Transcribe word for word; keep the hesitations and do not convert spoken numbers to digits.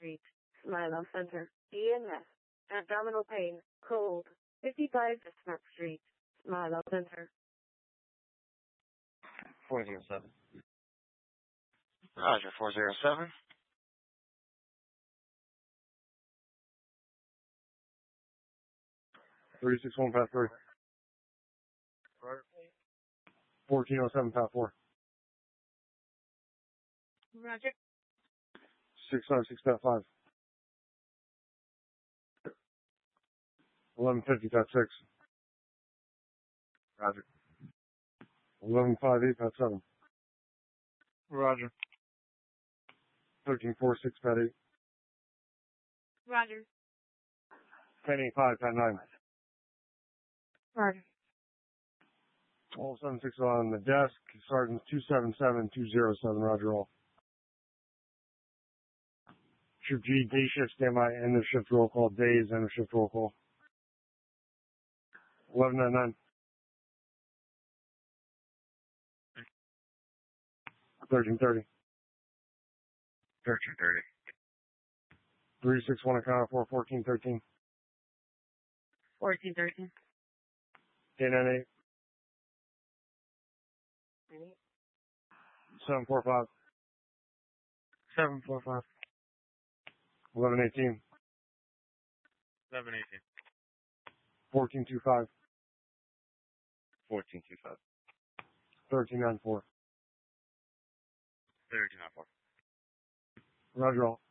Street, Smile Center, E M S, abdominal pain, cold, fifty-five Smart Street, Smile Center. four zero seven. Roger, four zero seven. three six one Pat three. fourteen oh seven Pat four. Roger. six five six Pat five. eleven fifty Pat six. Roger. eleven fifty-eight Pat seven. Roger. thirteen forty-six Pat eight. Roger. ten eighty-five Pat nine. Roger. twelve seventy-six on the desk. Sergeant two seven seven two zero seven. Roger all. Shift G, day shift standby, end of shift roll call. Days, end of shift roll call. eleven ninety-nine. thirteen thirty. thirteen thirty. three six one account for fourteen thirteen. fourteen thirteen. ten ninety-eight. seven four five. seven four five. eleven eighteen. eleven eighteen. fourteen twenty-five. fourteen twenty-five. thirteen ninety-four. thirteen ninety-four. Roger all.